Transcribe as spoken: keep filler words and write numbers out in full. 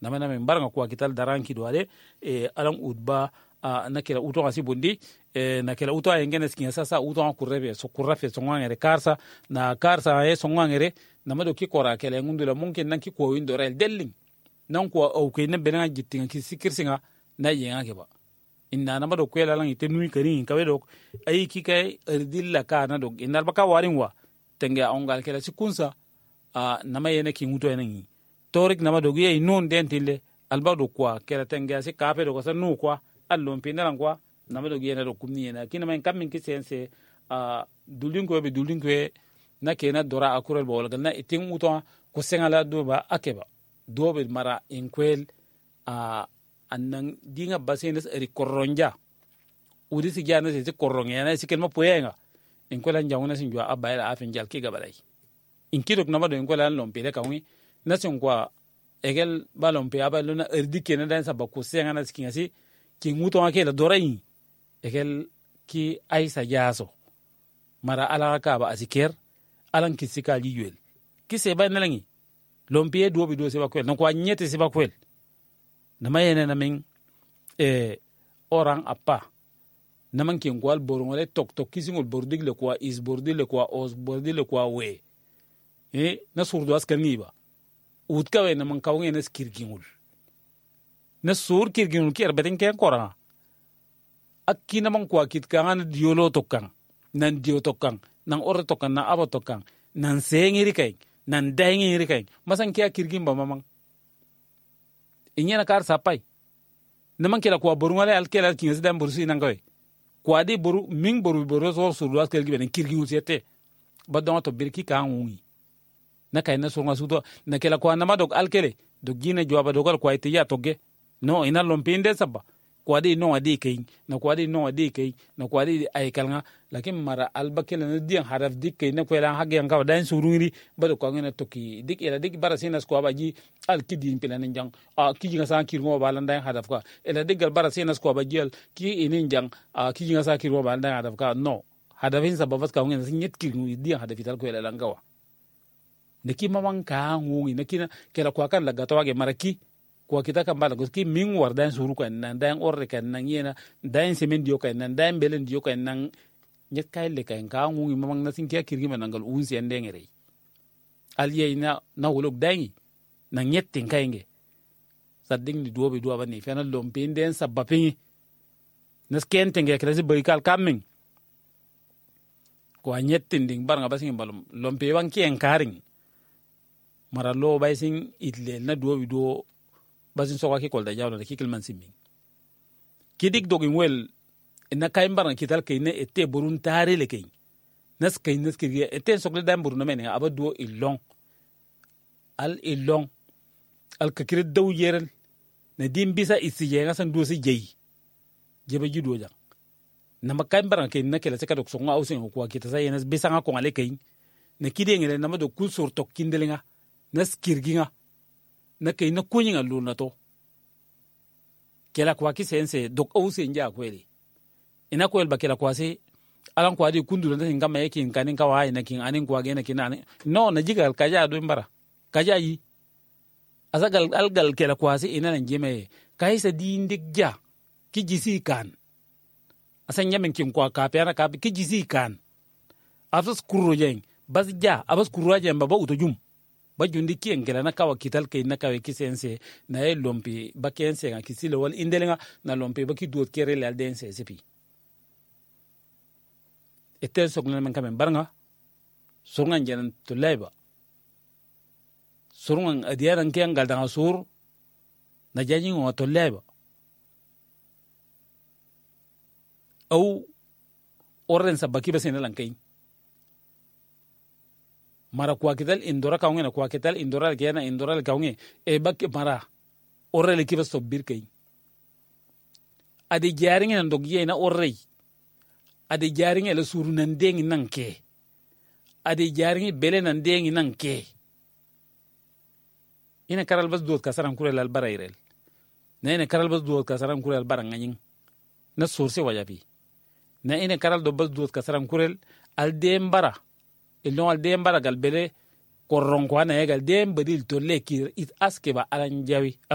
nama nama baranga kwa kital daranki do ale e alan udba a nakela uto asi bondi e nakela uto ayengene skin sasa uto kurebe so kurrafe so ngangere karsa na karsa e so ngangere nama do ki kora kele ngundula munkin nan ki ko windo rel delling nan ko o ke ne benanga jittinga ki sikirsinga na yenga ke ba inna nama do kwela lan ite nui kari kawe do ay ki kay erdilla ka na do inal baka warin wa tenge ongal kela sikunsa a nama yene ki nguto enangi torik nama do giye non dentile alba do kwa kela tenge asi kape do ko sanu kwa allon pinaran kwa nama do giye na do kumni na kina men kam min ki sense a dulin ko be dulin ko na kena dora akurel bol na itin uto ko sengala do ba akeba do be mara inkwel a annan dinga basenes eri koronja udi si jana se koronga na sikel ma poyenga en ko lan jawna sin jwa abayla afin jal ki gabalay in kidok na mado en ko lan lompe ka wi na sin kwa egel balompe abaylo na erdi kena dan sabako senga na skin asi ki nguto ake la dorai egel ki aisa jaso mara ala ka ba asiker alan ki sika jiyel ki se ba nalangi lompe do bi do se ba kwel na kwa nyete se ba kwel na mayene na min e orang apa na man kin gwal borongole tok tok kisingol bordig le kwa is bordig le kwa os bordig le kwa we e na surdo askar ngiba utka we na man kawnge na skirgingul na sur kirgingul ki arbeten ke koranga akki na man kwa kit kan diolo tokkan nan dio tokkan nan or tokkan na aba tokkan nan sengiri kay nan dayngiri kay masan ki kirgimba mamang inyana kar sapai naman kela kwa borungale alkela kinga sidam bursi nangoy kwa di boru ming boru boru so suru askel giben kirgi usete badon to birki kan wi na kay na sunga sudo na kela kwa na madok alkele do gine jwaba dogal kwa ite ya toge no ina lompinde sabba kwa di no adi kay na kwa di no adi kay na kwa di ay kalnga lakin mara albakela na dian haraf dik kay na kwela hage nga dan surungiri bado kwa ngena toki dik ela dik bara sinas kwa baji al kidin pilan njang a kiji nga sa kirmo balan dan hadaf ka ela dik bara sinas kwa baji al ki inin jang a kiji nga sa kirmo balan dan hadaf ka no hadafin sababas ka ngena sinyet kirmu dian hadafital ko ela langawa neki mamang ka ngungi neki kela kwa kan lagato wage maraki kwa kita kan bala ki min war dan suru kan nan dan orre kan nan yena dan semen dio kan nan dan belen dio kan nan nyet kay le kan ka ngungi mamang na sin kiya kirgi manangal unsi andengere aliye na na wolok dangi na nyet tin kayenge sadding ni duobe duoba ni fena lompe den sabapin na skente nge krasi boykal kamin ko nyet tin ding bar nga basin balum lompe wan ki en karing mara lo baysin itle na duobe do basin so ki kolda jawla ki kilman simmi kidik dogin wel na kay mbarna kital kay ne ete burun tare le kay nas kay nas kay ete sokle dam burun men abadu ilong al ilong al kakire daw yeral ne dim bisa isiye nga san do si jeyi jeba judo jang na makay mbarna kay na kala sekadok so nga ausen ko kita sa yenas bisa nga ko ale kay ne kide ngere na mado kul sur tok kindelinga nas kirginga na kay na kunyinga luna to kela kwa kisense dok ausen ja kweli ina ko elba kela kwa se alan kwa di kundulu nda ngama yake kanin kawa ina kin anin kwa gena kinani no na jigal kaja do mbara kaja yi asagal algal kela kwa se ina nan jeme kai sa di ndigja ki jisi kan asan yamen kin kwa ka pe ana ka ki jisi kan afas kurro jeng bas ja abas kurro jeng baba uto jum ba jundi ki engela na kawa kital kay na kawe kisense na e lompi ba kense nga kisile wal indelenga na lompi ba ki duot kere le aldense sepi etel sogna men kamen barnga surungan janan to leba surungan adiyaran ke angal danga sur na jaji ngo to leba au oren sabaki ba senela kay mara kwa kital indora kaunge na kwa kital indora ke na indora kaunge e bakke mara orre le kiba sobbir kay ade jaringa ndog ye na orre ade jaringa la suru nan dengi nanke ade jaringa bele nan dengi nanke ina karal bas doot kasaran kurel al barairel na ina karal bas doot kasaran kurel baranganying na source wajabi na ina karal do bas doot kasaran kurel al dembara ilon al dem baragal bele korron ko na yegal dem badil to lekir it aske ba alan jawi